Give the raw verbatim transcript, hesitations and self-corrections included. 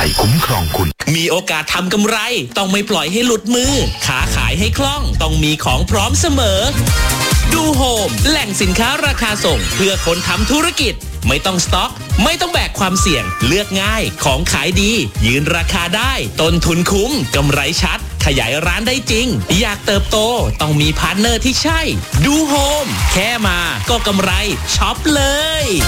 ยคุ้มครองคุณมีโอกาสทำกำไรต้องไม่ปล่อยให้หลุดมือขาขายให้คล่องต้องมีของพร้อมเสมอดูโฮมแหล่งสินค้าราคาส่งเพื่อคนทำธุรกิจไม่ต้องสต็อกไม่ต้องแบกความเสี่ยงเลือกง่ายของขายดียืนราคาได้ต้นทุนคุ้มกำไรชัดขยายร้านได้จริงอยากเติบโตต้องมีพาร์ทเนอร์ที่ใช่ดูโฮมแค่มาก็กำไรช็อปเลย